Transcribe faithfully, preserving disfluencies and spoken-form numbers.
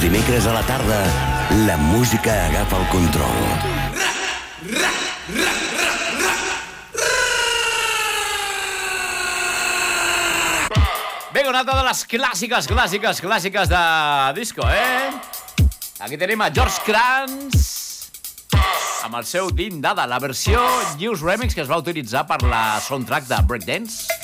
dimecres a la tarda, la música agafa el control. Vinga, una altra de les clàssiques, clàssiques, clàssiques de disco, eh? Aquí tenim a George Kranz amb el seu Din Dada, la versió News Remix que es va utilitzar per la soundtrack de Breakdance.